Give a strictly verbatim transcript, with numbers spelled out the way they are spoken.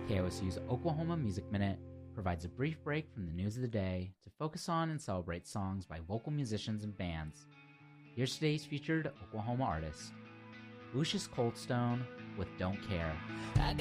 K O S U's Oklahoma Music Minute provides a brief break from the news of the day to focus on and celebrate songs by vocal musicians and bands. Here's today's featured Oklahoma artist, Lucius Coldstone with Don't Care. I